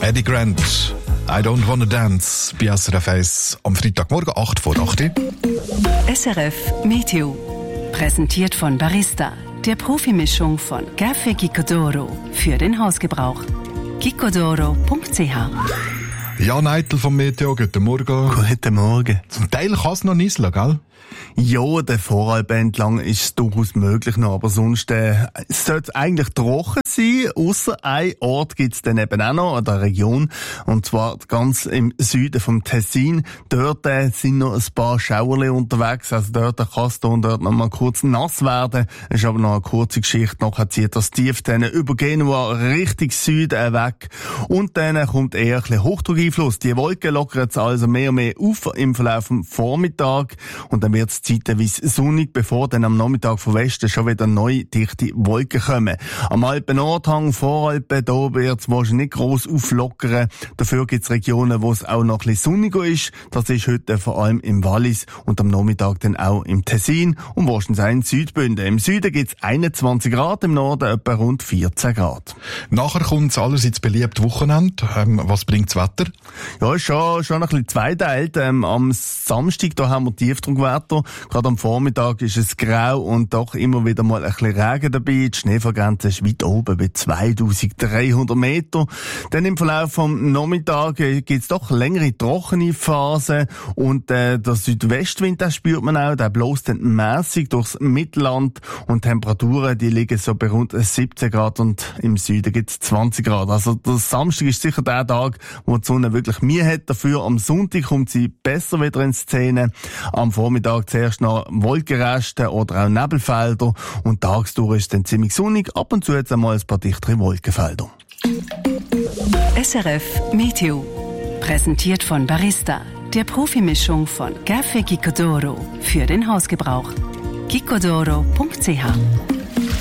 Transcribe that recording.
Eddie Grant, I don't wanna dance, bei SRF 1 am Freitagmorgen 8 vor 8. SRF Meteo. Präsentiert von Barista, der Profimischung von Café Gicodoro für den Hausgebrauch. gicodoro.ch. Jan Eitel vom Meteo, guten Morgen. Guten Morgen. Zum Teil kann es noch nieseln, gell? Ja, der Voralp entlang ist es durchaus möglich noch, aber sonst sollte es eigentlich trocken sein. Ausser ein Ort gibt es dann eben auch noch an der Region, und zwar ganz im Süden vom Tessin. Dort sind noch ein paar Schauerli unterwegs, also dort kann es dort noch mal kurz nass werden. Es ist aber noch eine kurze Geschichte, nachher zieht das Tief dann über Genua Richtung Süden weg, und dann kommt eher ein bisschen Hochdruckeinfluss. Die Wolken lockern jetzt also mehr und mehr auf im Verlauf des Vormittags, und dann wird es zeitweise sonnig, bevor dann am Nachmittag von Westen schon wieder neue dichte Wolken kommen. Am Alpen-Nordhang, Voralpen, da wird es wahrscheinlich nicht gross auflockern. Dafür gibt es Regionen, wo es auch noch ein bisschen sonniger ist. Das ist heute vor allem im Wallis und am Nachmittag dann auch im Tessin und wahrscheinlich auch in Südbünden. Im Süden gibt es 21 Grad, im Norden etwa rund 14 Grad. Nachher kommt es allerseits beliebt Wochenende. Was bringt das Wetter? Ja, ist schon ein bisschen zweiteilt. Am Samstag, da haben wir Tiefdruckwetter. Gerade am Vormittag ist es grau und doch immer wieder mal ein bisschen Regen dabei. Die Schneefallgrenze ist weit oben bei 2300 Meter. Dann im Verlauf vom Nachmittag gibt es doch längere trockene Phasen, und der Südwestwind, den spürt man auch, der bläst dann mässig durchs Mittelland, und Temperaturen, die liegen so bei rund 17 Grad und im Süden gibt es 20 Grad. Also der Samstag ist sicher der Tag, wo die Sonne wirklich Mühe hat. Dafür am Sonntag kommt sie besser wieder in Szene. Am Vormittag zuerst noch Wolkenreste oder auch Nebelfelder, und tagsdurch ist es dann ziemlich sonnig, ab und zu jetzt einmal ein paar dichtere Wolkenfelder. SRF Meteo. Präsentiert von Barista, der Profimischung von Café Gicodoro für den Hausgebrauch. gicodoro.ch.